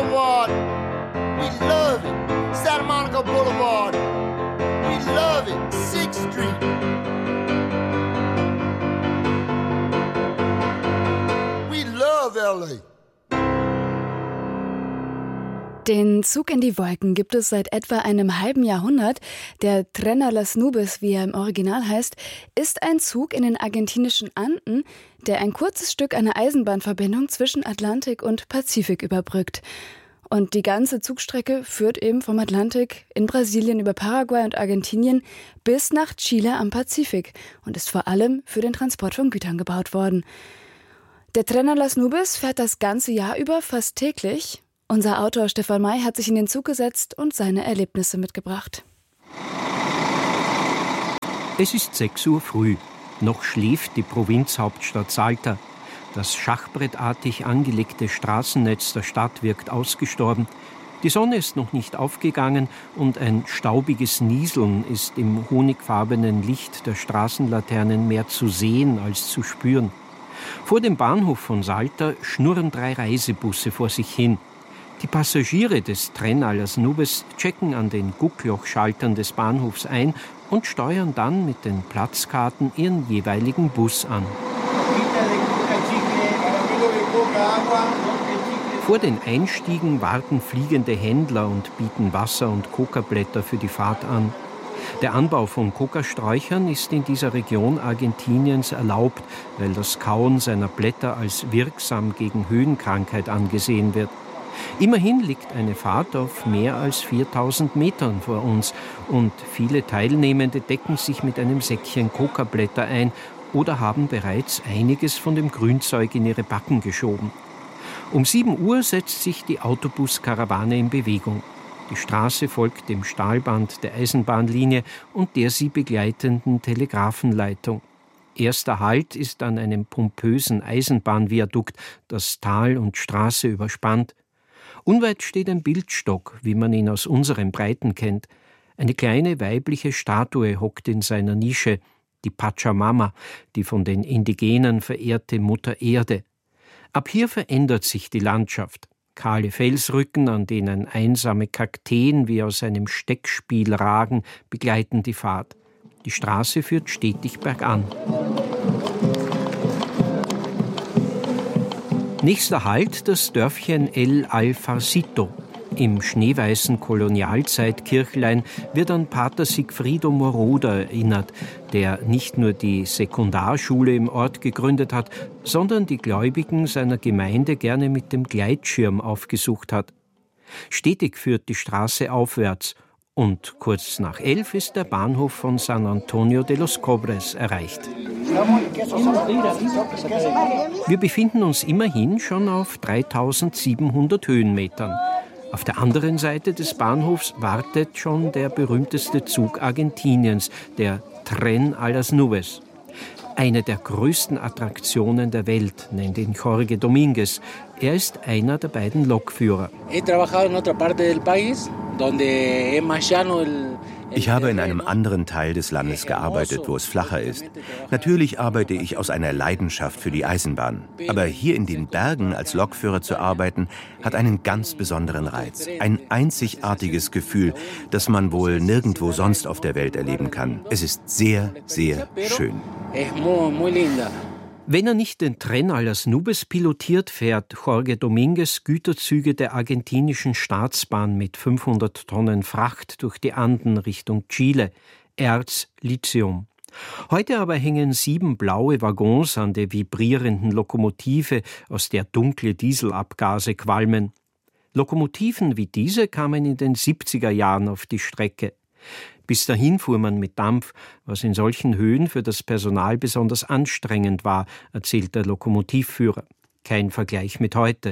Boulevard, we love it. Santa Monica Boulevard, we love it. 6th Street. We love LA. Den Zug in die Wolken gibt es seit etwa einem halben Jahrhundert. Der Tren a las Nubes, wie er im Original heißt, ist ein Zug in den argentinischen Anden, der ein kurzes Stück einer Eisenbahnverbindung zwischen Atlantik und Pazifik überbrückt. Und die ganze Zugstrecke führt eben vom Atlantik in Brasilien über Paraguay und Argentinien bis nach Chile am Pazifik und ist vor allem für den Transport von Gütern gebaut worden. Der Tren a las Nubes fährt das ganze Jahr über fast täglich. Unser Autor Stefan May hat sich in den Zug gesetzt und seine Erlebnisse mitgebracht. Es ist 6 Uhr früh. Noch schläft die Provinzhauptstadt Salta. Das schachbrettartig angelegte Straßennetz der Stadt wirkt ausgestorben. Die Sonne ist noch nicht aufgegangen und ein staubiges Nieseln ist im honigfarbenen Licht der Straßenlaternen mehr zu sehen als zu spüren. Vor dem Bahnhof von Salta schnurren 3 Reisebusse vor sich hin. Die Passagiere des Tren a las Nubes checken an den Gucklochschaltern des Bahnhofs ein und steuern dann mit den Platzkarten ihren jeweiligen Bus an. Vor den Einstiegen warten fliegende Händler und bieten Wasser und Kokablätter für die Fahrt an. Der Anbau von Kokasträuchern ist in dieser Region Argentiniens erlaubt, weil das Kauen seiner Blätter als wirksam gegen Höhenkrankheit angesehen wird. Immerhin liegt eine Fahrt auf mehr als 4000 Metern vor uns und viele Teilnehmende decken sich mit einem Säckchen Kokablätter ein oder haben bereits einiges von dem Grünzeug in ihre Backen geschoben. Um 7 Uhr setzt sich die Autobuskarawane in Bewegung. Die Straße folgt dem Stahlband der Eisenbahnlinie und der sie begleitenden Telegrafenleitung. Erster Halt ist an einem pompösen Eisenbahnviadukt, das Tal und Straße überspannt. Unweit steht ein Bildstock, wie man ihn aus unseren Breiten kennt. Eine kleine weibliche Statue hockt in seiner Nische, die Pachamama, die von den Indigenen verehrte Mutter Erde. Ab hier verändert sich die Landschaft. Kahle Felsrücken, an denen einsame Kakteen wie aus einem Steckspiel ragen, begleiten die Fahrt. Die Straße führt stetig bergan. Nächster Halt das Dörfchen El Alfarcito. Im schneeweißen Kolonialzeitkirchlein wird an Pater Sigfrido Moroder erinnert, der nicht nur die Sekundarschule im Ort gegründet hat, sondern die Gläubigen seiner Gemeinde gerne mit dem Gleitschirm aufgesucht hat. Stetig führt die Straße aufwärts und kurz nach 11 ist der Bahnhof von San Antonio de los Cobres erreicht. Wir befinden uns immerhin schon auf 3700 Höhenmetern. Auf der anderen Seite des Bahnhofs wartet schon der berühmteste Zug Argentiniens, der Tren a las Nubes. Eine der größten Attraktionen der Welt, nennt ihn Jorge Dominguez. Er ist einer der beiden Lokführer. Ich habe in einem anderen Teil des Landes gearbeitet, wo es flacher ist. Natürlich arbeite ich aus einer Leidenschaft für die Eisenbahn. Aber hier in den Bergen als Lokführer zu arbeiten, hat einen ganz besonderen Reiz. Ein einzigartiges Gefühl, das man wohl nirgendwo sonst auf der Welt erleben kann. Es ist sehr, sehr schön. Wenn er nicht den Tren a las Nubes pilotiert, fährt Jorge Dominguez Güterzüge der argentinischen Staatsbahn mit 500 Tonnen Fracht durch die Anden Richtung Chile, Erz, Lithium. Heute aber hängen 7 blaue Waggons an der vibrierenden Lokomotive, aus der dunkle Dieselabgase qualmen. Lokomotiven wie diese kamen in den 70er Jahren auf die Strecke. Bis dahin fuhr man mit Dampf, was in solchen Höhen für das Personal besonders anstrengend war, erzählt der Lokomotivführer. Kein Vergleich mit heute.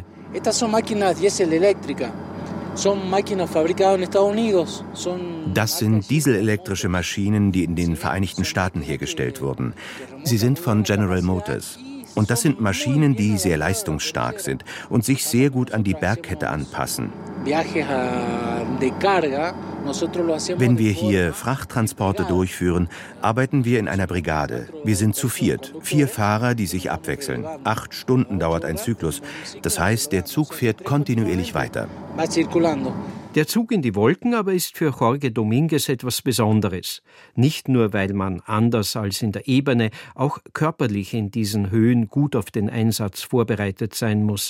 Das sind dieselelektrische Maschinen, die in den Vereinigten Staaten hergestellt wurden. Sie sind von General Motors. Und das sind Maschinen, die sehr leistungsstark sind und sich sehr gut an die Bergkette anpassen. Wenn wir hier Frachttransporte durchführen, arbeiten wir in einer Brigade. Wir sind zu 4, 4 Fahrer, die sich abwechseln. 8 Stunden dauert ein Zyklus. Das heißt, der Zug fährt kontinuierlich weiter. Der Zug in die Wolken aber ist für Jorge Dominguez etwas Besonderes. Nicht nur, weil man anders als in der Ebene auch körperlich in diesen Höhen gut auf den Einsatz vorbereitet sein muss.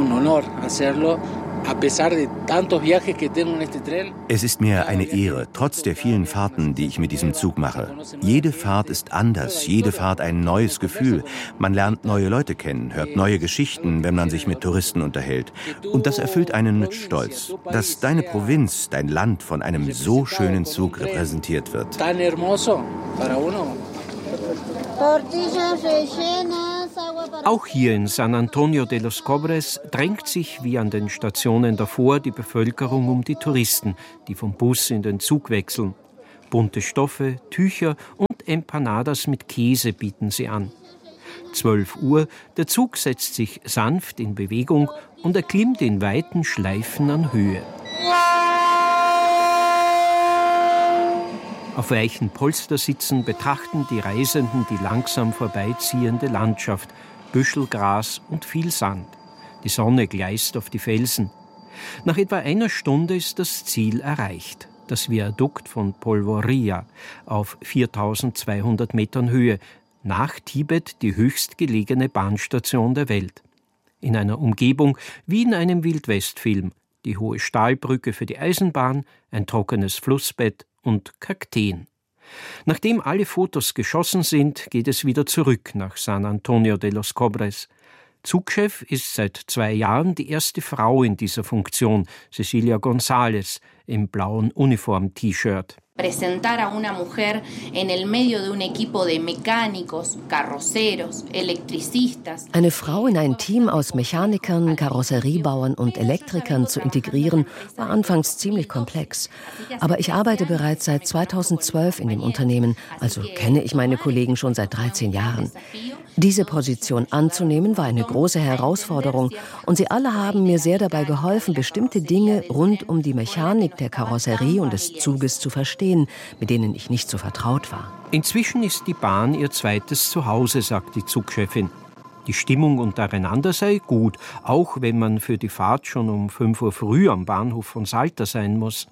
Es ist mir eine Ehre, trotz der vielen Fahrten, die ich mit diesem Zug mache. Jede Fahrt ist anders, jede Fahrt ein neues Gefühl. Man lernt neue Leute kennen, hört neue Geschichten, wenn man sich mit Touristen unterhält. Und das erfüllt einen mit Stolz, dass deine Provinz, dein Land von einem so schönen Zug repräsentiert wird. Auch hier in San Antonio de los Cobres drängt sich wie an den Stationen davor die Bevölkerung um die Touristen, die vom Bus in den Zug wechseln. Bunte Stoffe, Tücher und Empanadas mit Käse bieten sie an. 12 Uhr, der Zug setzt sich sanft in Bewegung und erklimmt in weiten Schleifen an Höhe. Auf weichen Polstersitzen betrachten die Reisenden die langsam vorbeiziehende Landschaft, Büschelgras und viel Sand. Die Sonne gleist auf die Felsen. Nach etwa einer Stunde ist das Ziel erreicht. Das Viadukt von Polvorilla auf 4200 Metern Höhe. Nach Tibet die höchstgelegene Bahnstation der Welt. In einer Umgebung wie in einem Wildwestfilm. Die hohe Stahlbrücke für die Eisenbahn, ein trockenes Flussbett und Kakteen. Nachdem alle Fotos geschossen sind, geht es wieder zurück nach San Antonio de los Cobres. Zugchef ist seit 2 Jahren die erste Frau in dieser Funktion, Cecilia González, im blauen Uniform-T-Shirt. Presentar a una mujer en el medio de un equipo de mecánicos, carroceros, electricistas. Eine Frau in ein Team aus Mechanikern, Karosseriebauern und Elektrikern zu integrieren, war anfangs ziemlich komplex. Aber ich arbeite bereits seit 2012 in dem Unternehmen, also kenne ich meine Kollegen schon seit 13 Jahren. Diese Position anzunehmen war eine große Herausforderung und sie alle haben mir sehr dabei geholfen, bestimmte Dinge rund um die Mechanik der Karosserie und des Zuges zu verstehen, mit denen ich nicht so vertraut war. Inzwischen ist die Bahn ihr zweites Zuhause, sagt die Zugchefin. Die Stimmung untereinander sei gut, auch wenn man für die Fahrt schon um 5 Uhr früh am Bahnhof von Salta sein muss.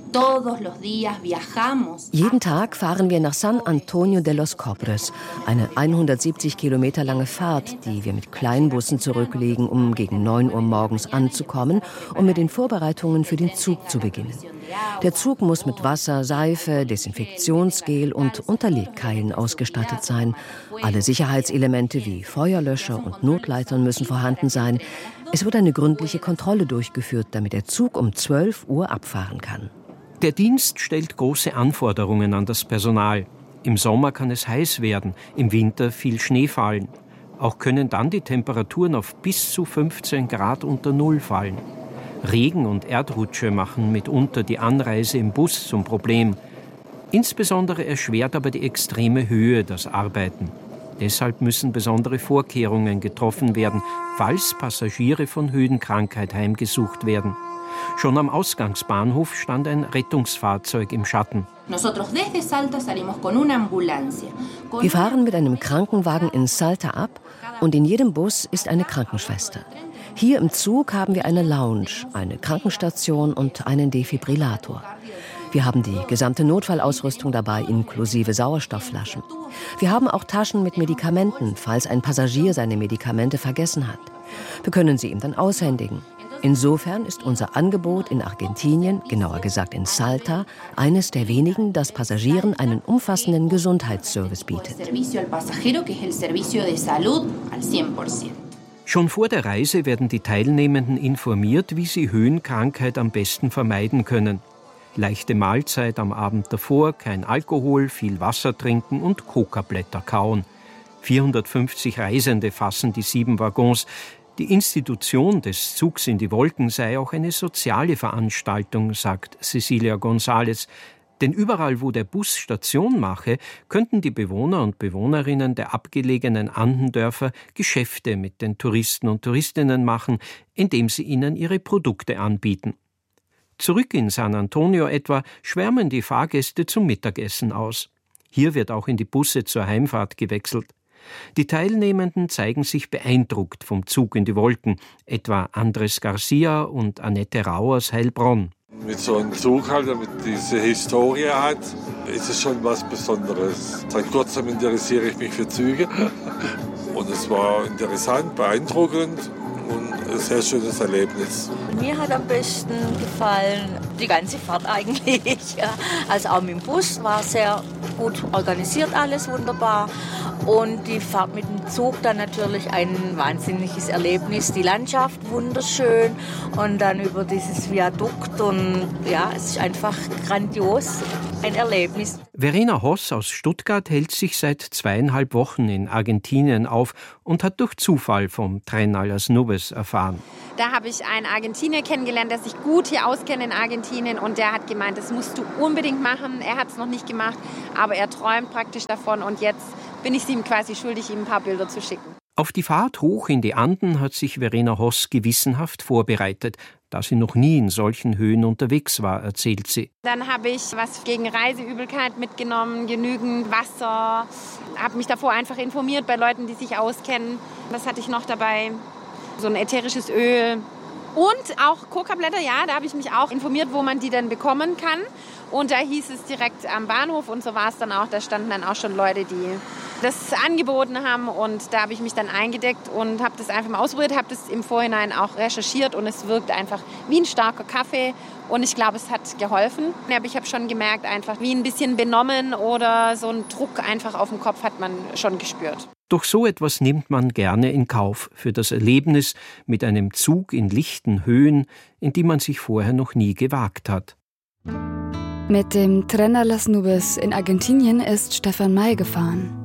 Jeden Tag fahren wir nach San Antonio de los Cobres, eine 170 Kilometer lange Fahrt, die wir mit Kleinbussen zurücklegen, um gegen 9 Uhr morgens anzukommen und mit den Vorbereitungen für den Zug zu beginnen. Der Zug muss mit Wasser, Seife, Desinfektionsgel und Unterlegkeilen ausgestattet sein. Alle Sicherheitselemente wie Feuerlöscher und Notleitern müssen vorhanden sein. Es wird eine gründliche Kontrolle durchgeführt, damit der Zug um 12 Uhr abfahren kann. Der Dienst stellt große Anforderungen an das Personal. Im Sommer kann es heiß werden, im Winter viel Schnee fallen. Auch können dann die Temperaturen auf bis zu 15 Grad unter Null fallen. Regen und Erdrutsche machen mitunter die Anreise im Bus zum Problem. Insbesondere erschwert aber die extreme Höhe das Arbeiten. Deshalb müssen besondere Vorkehrungen getroffen werden, falls Passagiere von Höhenkrankheit heimgesucht werden. Schon am Ausgangsbahnhof stand ein Rettungsfahrzeug im Schatten. Wir fahren mit einem Krankenwagen in Salta ab und in jedem Bus ist eine Krankenschwester. Hier im Zug haben wir eine Lounge, eine Krankenstation und einen Defibrillator. Wir haben die gesamte Notfallausrüstung dabei, inklusive Sauerstoffflaschen. Wir haben auch Taschen mit Medikamenten, falls ein Passagier seine Medikamente vergessen hat. Wir können sie ihm dann aushändigen. Insofern ist unser Angebot in Argentinien, genauer gesagt in Salta, eines der wenigen, das Passagieren einen umfassenden Gesundheitsservice bietet. Schon vor der Reise werden die Teilnehmenden informiert, wie sie Höhenkrankheit am besten vermeiden können. Leichte Mahlzeit am Abend davor, kein Alkohol, viel Wasser trinken und Kokablätter kauen. 450 Reisende fassen die 7 Waggons. Die Institution des Zugs in die Wolken sei auch eine soziale Veranstaltung, sagt Cecilia González. Denn überall, wo der Bus Station mache, könnten die Bewohner und Bewohnerinnen der abgelegenen Andendörfer Geschäfte mit den Touristen und Touristinnen machen, indem sie ihnen ihre Produkte anbieten. Zurück in San Antonio etwa schwärmen die Fahrgäste zum Mittagessen aus. Hier wird auch in die Busse zur Heimfahrt gewechselt. Die Teilnehmenden zeigen sich beeindruckt vom Zug in die Wolken, etwa Andres Garcia und Annette Rau aus Heilbronn. Mit so einem Zug halt, damit diese Historie hat, ist es schon was Besonderes. Seit kurzem interessiere ich mich für Züge und es war interessant, beeindruckend und ein sehr schönes Erlebnis. Mir hat am besten gefallen die ganze Fahrt eigentlich. Also auch mit dem Bus war sehr gut organisiert, alles wunderbar. Und die Fahrt mit dem Zug dann natürlich ein wahnsinniges Erlebnis. Die Landschaft wunderschön und dann über dieses Viadukt und ja, es ist einfach grandios, ein Erlebnis. Verena Hoss aus Stuttgart hält sich seit 2,5 Wochen in Argentinien auf und hat durch Zufall vom Tren a las Nubes erfahren. Da habe ich einen Argentinier kennengelernt, der sich gut hier auskennt in Argentinien und der hat gemeint, das musst du unbedingt machen. Er hat es noch nicht gemacht, aber er träumt praktisch davon und jetzt bin ich ihm quasi schuldig, ihm ein paar Bilder zu schicken. Auf die Fahrt hoch in die Anden hat sich Verena Hoss gewissenhaft vorbereitet, da sie noch nie in solchen Höhen unterwegs war, erzählt sie. Dann habe ich was gegen Reiseübelkeit mitgenommen, genügend Wasser, habe mich davor einfach informiert bei Leuten, die sich auskennen. Was hatte ich noch dabei? So ein ätherisches Öl und auch Kokablätter, ja, da habe ich mich auch informiert, wo man die dann bekommen kann. Und da hieß es direkt am Bahnhof und so war es dann auch, da standen dann auch schon Leute, die das angeboten haben und da habe ich mich dann eingedeckt und habe das einfach mal ausprobiert, habe das im Vorhinein auch recherchiert und es wirkt einfach wie ein starker Kaffee und ich glaube, es hat geholfen. Aber ich habe schon gemerkt, einfach wie ein bisschen benommen oder so ein Druck einfach auf dem Kopf hat man schon gespürt. Doch so etwas nimmt man gerne in Kauf für das Erlebnis mit einem Zug in lichten Höhen, in die man sich vorher noch nie gewagt hat. Mit dem Tren a las Nubes in Argentinien ist Stefan May gefahren.